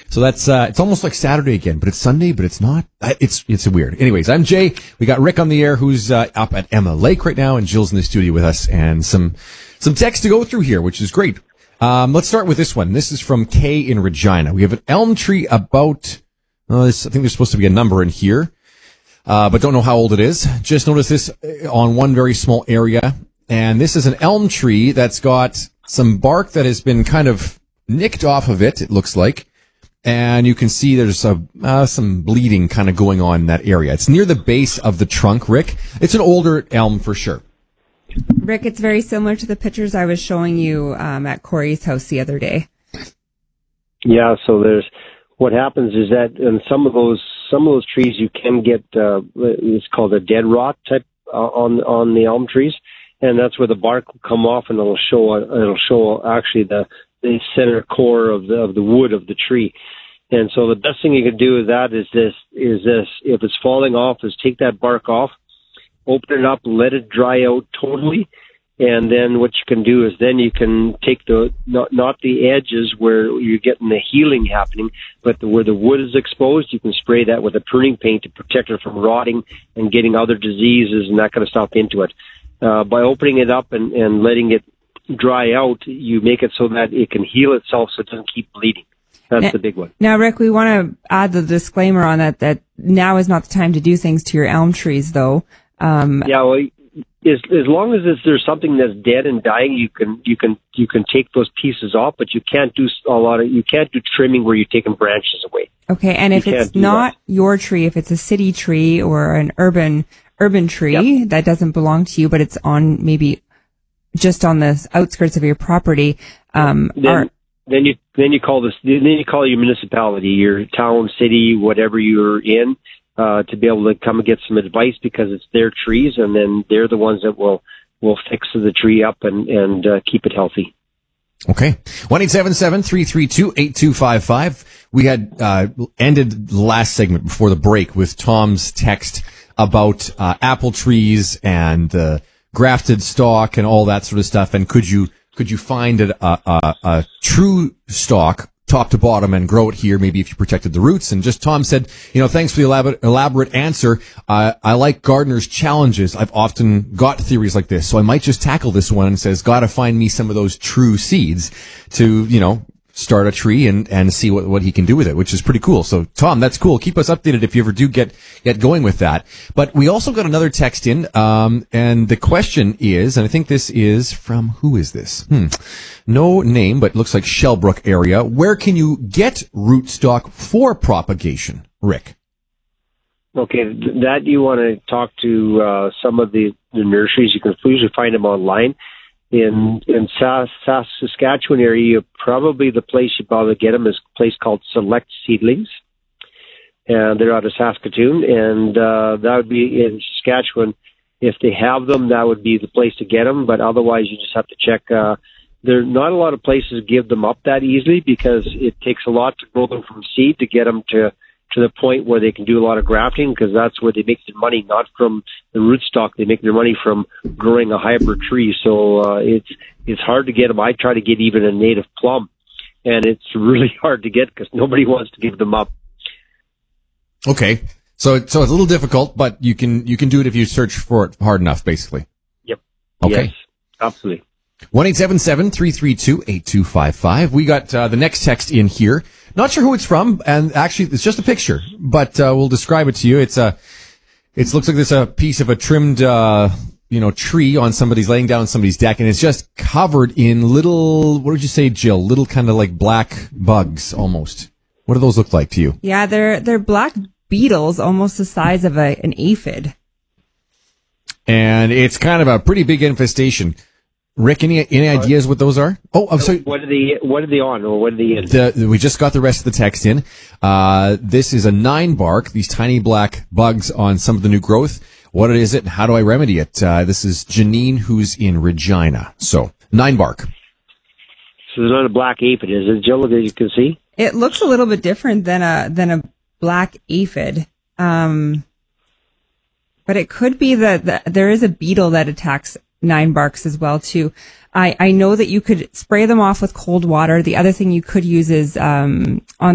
So that's it's almost like Saturday again, but it's Sunday, but it's not. It's weird. Anyways, I'm Jay. We got Rick on the air, who's up at Emma Lake right now, and Jill's in the studio with us, and some text to go through here, which is great. Let's start with this one. This is from Kay in Regina. We have an elm tree about. I think there's supposed to be a number in here, but don't know how old it is. Just noticed this on one very small area, and this is an elm tree that's got some bark that has been kind of nicked off of it. It looks like. And you can see there's some bleeding kind of going on in that area. It's near the base of the trunk, Rick. It's an older elm for sure. Rick, it's very similar to the pictures I was showing you at Corey's house the other day. Yeah, so what happens is that in some of those trees you can get it's called a dead rot type on the elm trees, and that's where the bark will come off and it'll show actually the center core of the wood of the tree. And so the best thing you can do with that is this, if it's falling off, is take that bark off, open it up, let it dry out totally. And then what you can do is then you can take not the edges where you're getting the healing happening, but where the wood is exposed, you can spray that with a pruning paint to protect it from rotting and getting other diseases and that kind of stuff into it. By opening it up and letting it dry out, you make it so that it can heal itself so it doesn't keep bleeding. That's the big one. Now, Rick, we want to add the disclaimer on that now is not the time to do things to your elm trees, though. Yeah, well, as long as there's something that's dead and dying, you can take those pieces off, but you can't do trimming where you're taking branches away. Okay, and if it's not your tree, if it's a city tree or an urban tree that doesn't belong to you, but it's on maybe just on the outskirts of your property, Then you call your municipality, your town, city, whatever you're in, to be able to come and get some advice because it's their trees, and then they're the ones that will fix the tree up and keep it healthy. Okay. 1-877-332-8255. We had ended the last segment before the break with Tom's text about apple trees and grafted stock and all that sort of stuff, and could you find a true stock top to bottom and grow it here, maybe if you protected the roots? And just Tom said, thanks for the elaborate answer. I like gardeners' challenges. I've often got theories like this, so I might just tackle this one and says, gotta find me some of those true seeds to, start a tree and see what he can do with it, which is pretty cool. So Tom, that's cool. Keep us updated if you ever do get going with that. But we also got another text in, and the question is, and I think this is from, who is this? No name, but it looks like Shellbrook area. Where can you get rootstock for propagation, Rick? Okay, that you want to talk to some of the nurseries. You can usually find them online. In Saskatchewan area, probably the place you probably get them is a place called Select Seedlings, and they're out of Saskatoon, and that would be in Saskatchewan. If they have them, that would be the place to get them, but otherwise you just have to check. There are not a lot of places give them up that easily because it takes a lot to grow them from seed to get them to the point where they can do a lot of grafting, because that's where they make their money, not from the rootstock. They make their money from growing a hybrid tree. So it's hard to get them. I try to get even a native plum, and it's really hard to get because nobody wants to give them up. Okay, so it's a little difficult, but you can do it if you search for it hard enough, basically. Yep. Okay. Yes, absolutely. 1-877-332-8255. We got the next text in here. Not sure who it's from, and actually it's just a picture, but we'll describe it to you. It looks like there's a piece of a trimmed tree on somebody's laying down on somebody's deck, and it's just covered in little, what would you say, Jill? Little kind of like black bugs almost. What do those look like to you? Yeah, they're black beetles, almost the size of an aphid. And it's kind of a pretty big infestation. Rick, any ideas what those are? Oh, I'm sorry. What are they on, or what are they in? We just got the rest of the text in. This is a 9-bark, these tiny black bugs on some of the new growth. What is it, and how do I remedy it? This is Janine, who's in Regina. So, 9-bark. So there's not a black aphid, is it, Jill, that you can see? It looks a little bit different than a black aphid. But it could be that there is a beetle that attacks 9-barks as well too. I know that you could spray them off with cold water. The other thing you could use is on